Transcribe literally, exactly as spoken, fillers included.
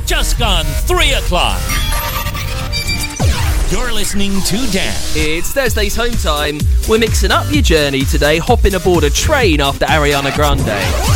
just gone three o'clock. You're listening to Dan. It's Thursday's home time. We're mixing up your journey today, hopping aboard a train after Ariana Grande.